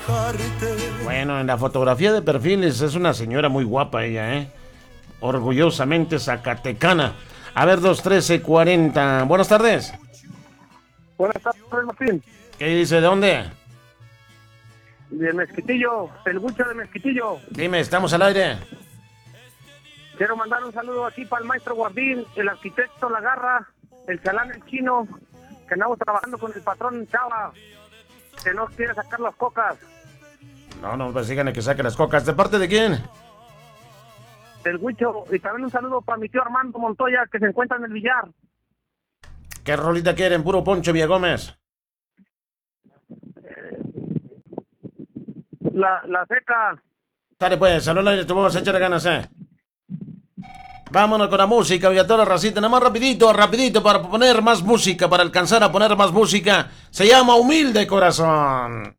Bueno, en la fotografía de perfiles es una señora muy guapa ella, ¿eh? Orgullosamente zacatecana. A ver, 213-40. Buenas tardes. Buenas tardes, Martín. ¿Qué dice? ¿De dónde? De Mezquitillo, el Gucho de Mezquitillo. Dime, estamos al aire. Quiero mandar un saludo aquí para el maestro Guardín, el arquitecto La Garra, el chalán el chino, que andamos trabajando con el patrón Chava, que no quiere sacar las cocas. No, pues díganle que saque las cocas. ¿De parte de quién? Del Gucho, y también un saludo para mi tío Armando Montoya, que se encuentra en el billar. ¿Qué rolita quieren? Puro Poncho Villagómez. La seca. Dale pues, salud al aire, te vamos a echar ganas, Vámonos con la música, y a toda la racita, nada más rapidito, para poner más música, para alcanzar a poner más música. Se llama Humilde Corazón.